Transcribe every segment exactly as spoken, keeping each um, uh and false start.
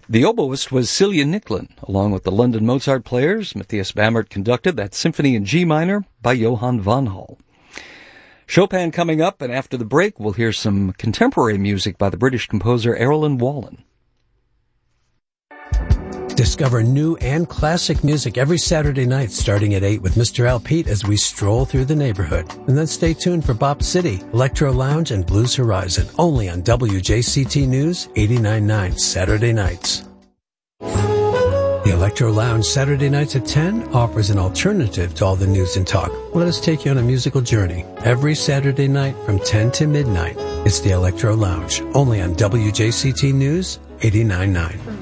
The oboist was Celia Nicklin, along with the London Mozart players. Matthias Bamert conducted that symphony in G minor by Johann von Hall. Chopin coming up, and after the break, we'll hear some contemporary music by the British composer Erlen Wallen. Discover new and classic music every Saturday night starting at eight with Mister Al Pete as we stroll through the neighborhood. And then stay tuned for Bop City, Electro Lounge, and Blues Horizon, only on W J C T News eighty-nine point nine Saturday nights. The Electro Lounge Saturday nights at ten offers an alternative to all the news and talk. Let us take you on a musical journey. Every Saturday night from ten to midnight, it's the Electro Lounge, only on W J C T News eighty-nine point nine.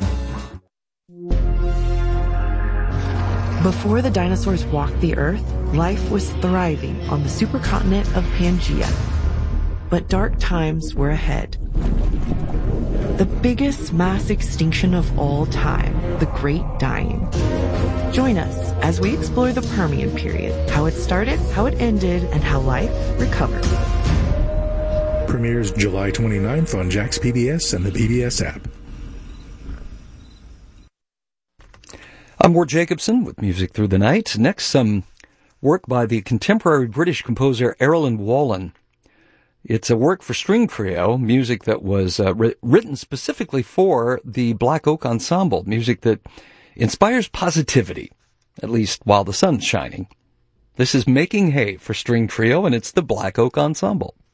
Before the dinosaurs walked the Earth, life was thriving on the supercontinent of Pangaea. But dark times were ahead. The biggest mass extinction of all time, the Great Dying. Join us as we explore the Permian period, how it started, how it ended, and how life recovered. Premieres July twenty-ninth on Jax P B S and the P B S app. I'm Ward Jacobson with Music Through the Night. Next, some work by the contemporary British composer Erlen Wallen. It's a work for string trio, music that was uh, ri- written specifically for the Black Oak Ensemble, music that inspires positivity, at least while the sun's shining. This is Making Hay for string trio, and it's the Black Oak Ensemble.